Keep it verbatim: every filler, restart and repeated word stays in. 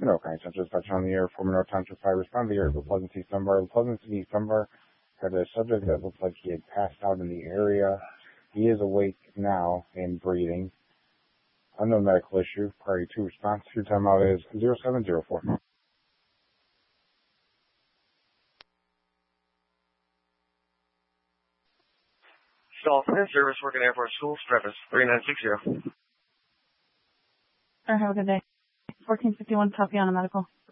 No kind of Central Dispatch on the air, former North Township Fire respond to the air for Pleasant City Dunbar. Pleasant City Dunbar had a subject that looks like he had passed out in the area. He is awake now and breathing. Unknown medical issue. Priority two response. Your timeout is zero seven zero four. Dolphin Service, working Airport Schools, Travis, three nine six zero. Sir, have a good day. fourteen fifty-one, copy on a medical.